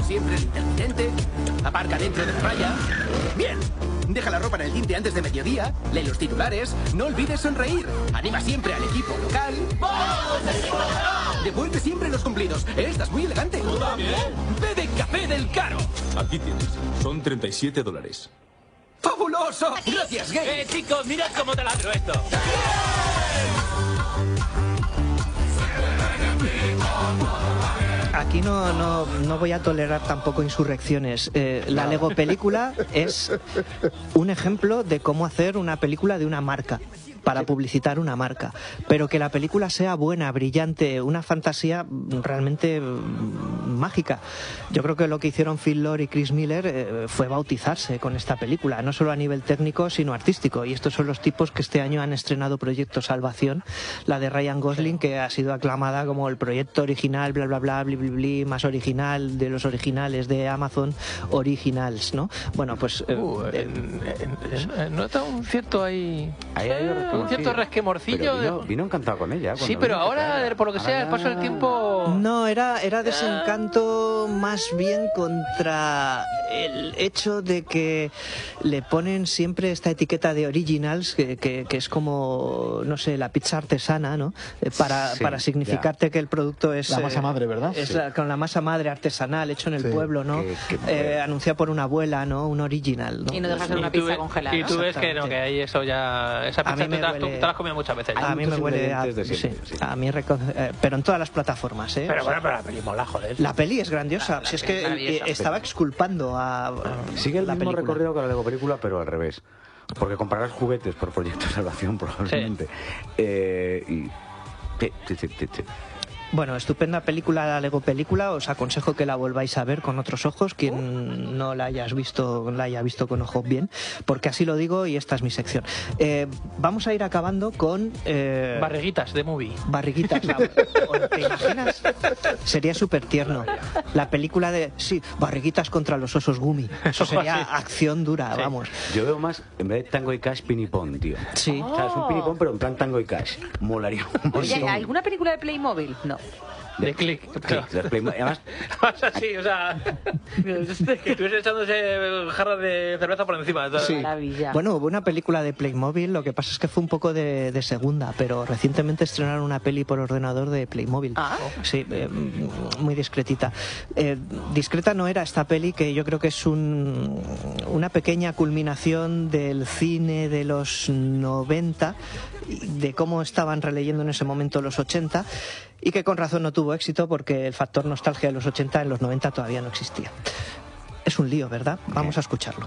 siempre el intermitente, aparca dentro de la raya. Bien. Deja la ropa en el tinte antes de mediodía, lee los titulares, no olvides sonreír, anima siempre al equipo local. ¡Vamos, equipo local! Devuelve siempre los cumplidos. Estás muy elegante. ¿Tú también? Bebe café del caro. Aquí tienes. Son $37. ¡Fabuloso! ¡Gracias, Gay! Chicos, mirad cómo te ladro esto. Aquí no voy a tolerar tampoco insurrecciones. La Lego película es un ejemplo de cómo hacer una película de una marca, para publicitar una marca, pero que la película sea buena, brillante, una fantasía realmente mágica. Yo creo que lo que hicieron Phil Lord y Chris Miller fue bautizarse con esta película, no solo a nivel técnico sino artístico, y estos son los tipos que este año han estrenado Proyecto Salvación, la de Ryan Gosling, que ha sido aclamada como el proyecto original, bla bla bla, bli, bli, bli, más original de los originales de Amazon Originals, ¿no? Bueno, pues nota un cierto ahí un cierto resquemorcillo. Vino encantado con ella. Sí, pero ahora, por lo que sea, el paso del tiempo... No, era desencanto más bien contra el hecho de que le ponen siempre esta etiqueta de originals, que es como, no sé, la pizza artesana, ¿no? Para significarte que el producto es... La masa madre, ¿verdad? Es con la masa madre artesanal, hecho en el pueblo, ¿no? Anunciada por una abuela, ¿no? Un original, ¿no? Y no dejas de una pizza congelada. Y tú ves que no, que ahí eso ya... Esa pizza te la has comido muchas veces. A mí me huele a... A mí pero en todas las plataformas, ¿eh? Pero bueno, pero la peli mola, joder. La peli es grandiosa. Si es que estaba exculpando a... Sigue el mismo recorrido que la Lego película, pero al revés. Porque compararás juguetes por Proyecto Salvación, probablemente. Bueno, estupenda película, la Lego película. Os aconsejo que la volváis a ver con otros ojos, quien no la haya visto con ojos bien, porque así lo digo y esta es mi sección. Vamos a ir acabando con... Barriguitas de movie. Barriguitas. ¿Te imaginas? Sería súper tierno. La película de... Sí, barriguitas contra los osos Gumi. Eso sería acción dura, vamos. Yo veo más, en vez de Tango y Cash, Pinipón, tío. Sí. O sea, es un Pinipón, pero en plan Tango y Cash. Molaría un montón. Oye, ¿alguna película de Playmobil? No. De Click. Además, así, o sea, que estuviese echándose jarras de cerveza por encima. Sí. Maravilla. Bueno, hubo una película de Playmobil, lo que pasa es que fue un poco de segunda, pero recientemente estrenaron una peli por ordenador de Playmobil. Sí, muy discretita. Discreta no era esta peli, que yo creo que es una pequeña culminación del cine de los 90, de cómo estaban releyendo en ese momento los 80, y que con razón no tuvo éxito porque el factor nostalgia de los 80 en los 90 todavía no existía. Es un lío, ¿verdad? Vamos a escucharlo.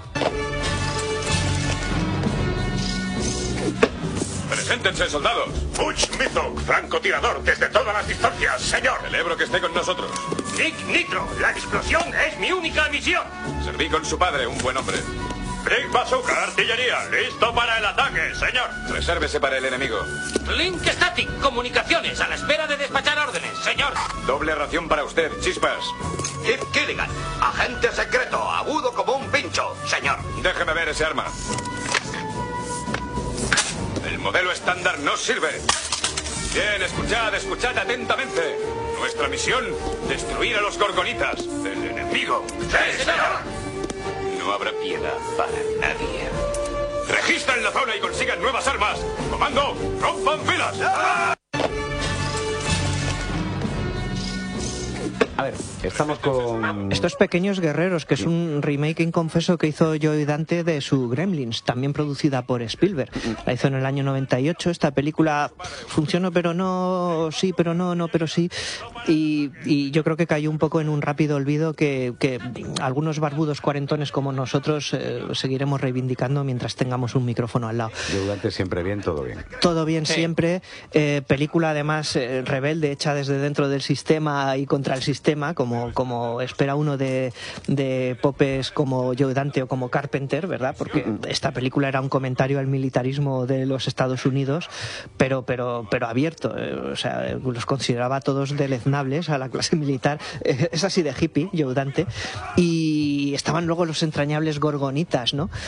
¡Preséntense, soldados! Butch Mizok, francotirador desde todas las distancias, señor. Celebro que esté con nosotros. Nick Nitro, la explosión es mi única misión. Serví con su padre, un buen hombre. Brick Bazooka, artillería, listo para el ataque, señor. Resérvese para el enemigo. Link Static, comunicaciones, a la espera de despachar órdenes, señor. Doble ración para usted, chispas. Kip Killigan, agente secreto, agudo como un pincho, señor. Déjeme ver ese arma. El modelo estándar no sirve. Bien, escuchad atentamente. Nuestra misión, destruir a los gorgonitas del enemigo. ¡Sí, señor! No habrá piedad para nadie. Registren la zona y consigan nuevas armas. ¡Comando! ¡Rompan filas! A ver, estamos con... Estos Pequeños Guerreros, que es un remake inconfeso que hizo Joe Dante de su Gremlins, también producida por Spielberg. La hizo en el año 98. Esta película funcionó, pero no, sí, pero no, no, pero sí. Y yo creo que cayó un poco en un rápido olvido que algunos barbudos cuarentones como nosotros seguiremos reivindicando mientras tengamos un micrófono al lado. Joe Dante siempre bien, todo bien. Todo bien siempre. Película además rebelde, hecha desde dentro del sistema y contra el sistema, como espera uno de popes como Joe Dante o como Carpenter, ¿verdad? Porque esta película era un comentario al militarismo de los Estados Unidos, pero abierto. O sea, los consideraba todos deleznables a la clase militar. Es así de hippie, Joe Dante. Y estaban luego los entrañables gorgonitas, ¿no?